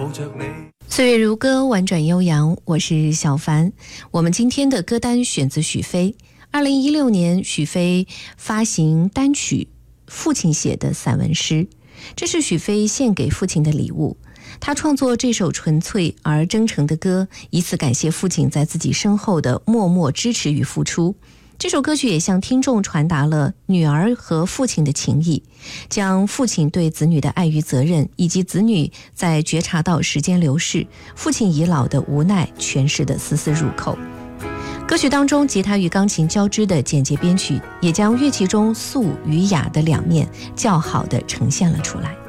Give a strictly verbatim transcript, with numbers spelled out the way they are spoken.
岁月如歌，婉转悠扬，我是小凡。我们今天的歌单选自许飞。二零一六年，许飞发行单曲《父亲写的散文诗》，这是许飞献给父亲的礼物。他创作这首纯粹而真诚的歌，以此感谢父亲在自己身后的默默支持与付出。这首歌曲也向听众传达了女儿和父亲的情谊，将父亲对子女的爱与责任，以及子女在觉察到时间流逝、父亲已老的无奈诠释得丝丝入扣。歌曲当中吉他与钢琴交织的简洁编曲，也将乐器中素与雅的两面较好地呈现了出来。